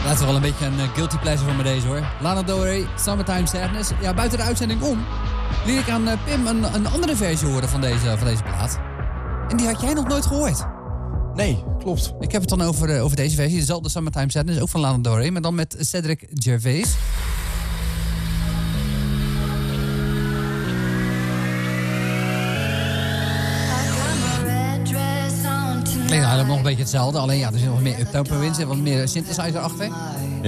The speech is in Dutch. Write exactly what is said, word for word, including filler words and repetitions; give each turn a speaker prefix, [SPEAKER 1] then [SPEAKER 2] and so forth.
[SPEAKER 1] Dat is wel een beetje een uh, guilty pleasure van me deze hoor. Lana Del Rey, Summertime Sadness. Ja, buiten de uitzending om liet ik aan uh, Pim een, een andere versie horen van deze, van deze plaat. En die had jij nog nooit gehoord.
[SPEAKER 2] Nee, klopt.
[SPEAKER 1] Ik heb het dan over, uh, over deze versie. Dezelfde Summertime Sadness, ook van Lana Del Rey. Maar dan met Cedric Gervais. Klinkt eigenlijk nog een beetje hetzelfde. Alleen ja, er zit nog meer uptempo in. Er zit wat meer synthesizer achter.